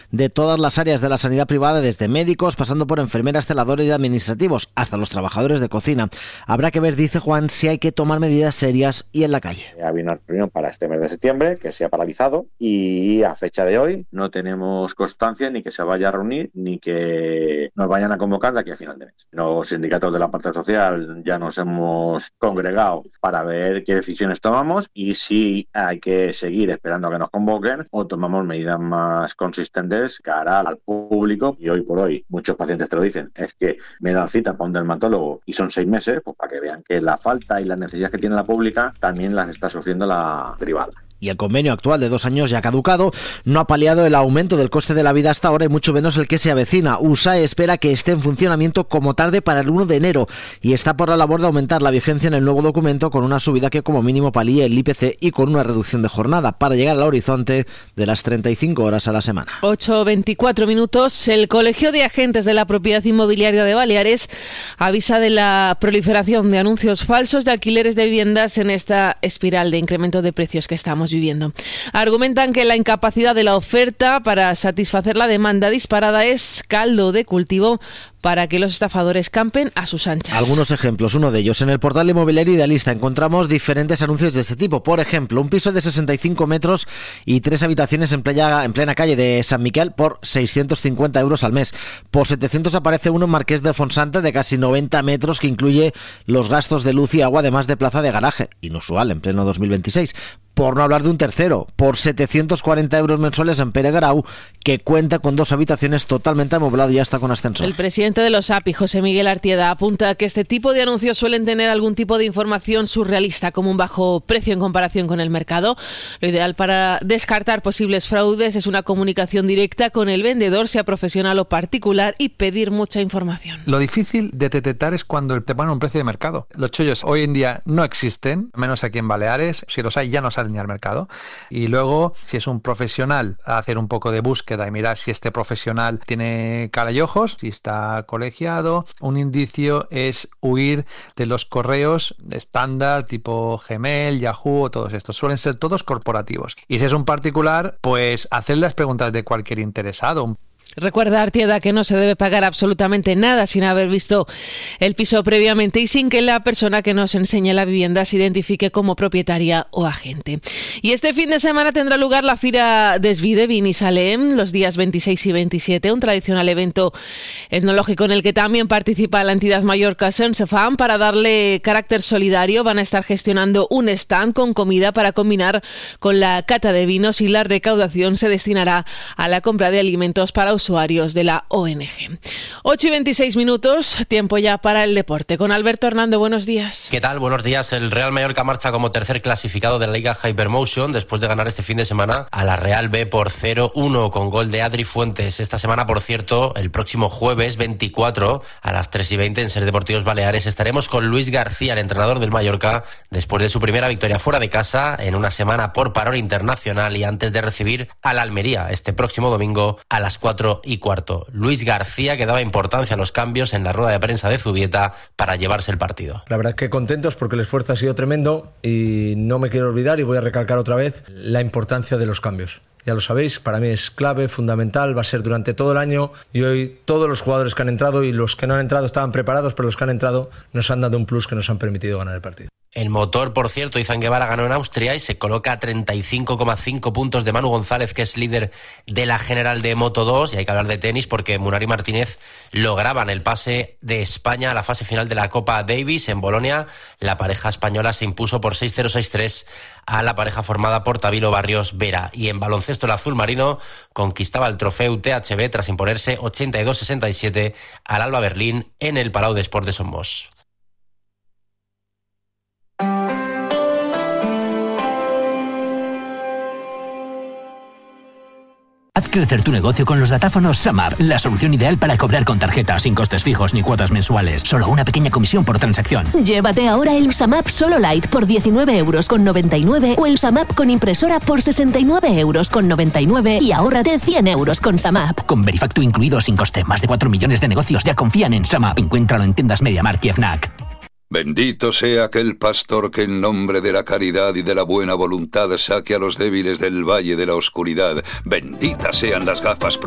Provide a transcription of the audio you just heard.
de todas las áreas de la sanidad privada, desde médicos, pasando por enfermeras, celadores y administrativos, hasta los trabajadores de cocina. Habrá que ver, dice Juan, si hay que tomar medidas serias y en la calle. Había una reunión para este mes de septiembre que se ha paralizado y a fecha de hoy no tenemos constancia ni que se vaya a reunir ni que nos vayan a convocar de aquí a final de mes. Los sindicatos de la parte social ya nos hemos congregado para ver qué decisiones tomamos y si hay que seguir esperando a que nos convoquen o tomamos medidas más consistentes cara al público. Y hoy por hoy muchos pacientes te lo dicen, es que me dan cita para un dermatólogo y son 6 meses, pues para que vean que la falta y las necesidades que tiene la pública también las está sufriendo la privada. Y el convenio actual de 2 años ya caducado no ha paliado el aumento del coste de la vida hasta ahora y mucho menos el que se avecina. USAE espera que esté en funcionamiento como tarde para el 1 de enero y está por la labor de aumentar la vigencia en el nuevo documento con una subida que como mínimo palíe el IPC y con una reducción de jornada para llegar al horizonte de las 35 horas a la semana. 8:24 minutos. El Colegio de Agentes de la Propiedad Inmobiliaria de Baleares avisa de la proliferación de anuncios falsos de alquileres de viviendas en esta espiral de incremento de precios que estamos viviendo. Argumentan que la incapacidad de la oferta para satisfacer la demanda disparada es caldo de cultivo para que los estafadores campen a sus anchas. Algunos ejemplos, uno de ellos. En el portal inmobiliario Idealista encontramos diferentes anuncios de este tipo. Por ejemplo, un piso de 65 metros y 3 habitaciones en plena calle de San Miquel por 650 euros al mes. Por 700 aparece uno en Marqués de Fonsante de casi 90 metros que incluye los gastos de luz y agua además de plaza de garaje. Inusual en pleno 2026. Por no hablar de un tercero, por 740 euros mensuales en Pere Grau, que cuenta con 2 habitaciones totalmente amoblado y hasta con ascensor. El presidente de los API, José Miguel Artieda, apunta que este tipo de anuncios suelen tener algún tipo de información surrealista, como un bajo precio en comparación con el mercado. Lo ideal para descartar posibles fraudes es una comunicación directa con el vendedor, sea profesional o particular, y pedir mucha información. Lo difícil de detectar es cuando te ponen un precio de mercado. Los chollos hoy en día no existen, menos aquí en Baleares. Si los hay, ya no salen al mercado. Y luego, si es un profesional, hacer un poco de búsqueda y mirar si este profesional tiene cara y ojos, si está colegiado. Un indicio es huir de los correos estándar tipo Gmail, Yahoo, todos estos. Suelen ser todos corporativos. Y si es un particular, pues hacer las preguntas de cualquier interesado. Recuerda Artieda que no se debe pagar absolutamente nada sin haber visto el piso previamente y sin que la persona que nos enseñe la vivienda se identifique como propietaria o agente. Y este fin de semana tendrá lugar la Fira Desvide Vini Salem los días 26 y 27, un tradicional evento etnológico en el que también participa la entidad Mallorca Sense Fam. Para darle carácter solidario van a estar gestionando un stand con comida para combinar con la cata de vinos y la recaudación se destinará a la compra de alimentos para usuarios de la ONG. 8:26 minutos, tiempo ya para el deporte. Con Alberto Hernando, buenos días. ¿Qué tal? Buenos días. El Real Mallorca marcha como tercer clasificado de la Liga Hypermotion después de ganar este fin de semana a la Real B por 0-1 con gol de Adri Fuentes. Esta semana, por cierto, el próximo jueves 24 a las 3:20 en Ser Deportivos Baleares estaremos con Luis García, el entrenador del Mallorca, después de su primera victoria fuera de casa en una semana por parón internacional y antes de recibir al Almería este próximo domingo a las 4:15. Luis García, que daba importancia a los cambios en la rueda de prensa de Zubieta para llevarse el partido. La verdad que contentos porque el esfuerzo ha sido tremendo y no me quiero olvidar y voy a recalcar otra vez la importancia de los cambios. Ya lo sabéis, para mí es clave, fundamental, va a ser durante todo el año y hoy todos los jugadores que han entrado y los que no han entrado estaban preparados, pero los que han entrado nos han dado un plus que nos han permitido ganar el partido. El motor, por cierto, Izan Guevara ganó en Austria y se coloca a 35,5 puntos de Manu González, que es líder de la general de Moto2. Y hay que hablar de tenis porque Munari y Martínez lograban el pase de España a la fase final de la Copa Davis en Bolonia. La pareja española se impuso por 6-0, 6-3 a la pareja formada por Tabilo Barrios Vera. Y en baloncesto el azul marino conquistaba el trofeo THB tras imponerse 82-67 al Alba Berlín en el Palau de Sport de Somos. Haz crecer tu negocio con los datáfonos SumUp, la solución ideal para cobrar con tarjeta, sin costes fijos ni cuotas mensuales. Solo una pequeña comisión por transacción. Llévate ahora el SumUp Solo Lite por 19,99 € o el SumUp con impresora por 69,99 € y ahórrate 100 € con SumUp. Con Verifactu incluido sin coste, más de 4 millones de negocios ya confían en SumUp. Encuéntralo en tiendas MediaMarkt y Fnac. Bendito sea aquel pastor que en nombre de la caridad y de la buena voluntad saque a los débiles del valle de la oscuridad. Benditas sean las gafas